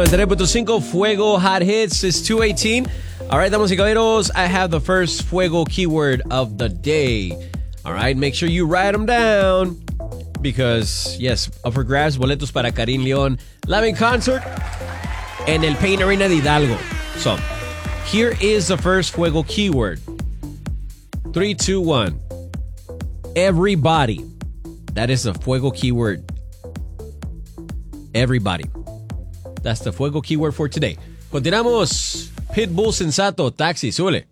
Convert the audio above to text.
93.5 Fuego Hot Hits is 2:18. All right, damas y caballeros, I have the first Fuego keyword of the day. All right, make sure you write them down because, yes, up for grabs, boletos para Karin León live in concert en el Pain Arena de Hidalgo. So, here is the first Fuego keyword. 3, 2, 1. Everybody. That is the Fuego keyword. Everybody. That's the Fuego keyword for today. Continuamos. Pitbull Sensato, Taxi, súbele.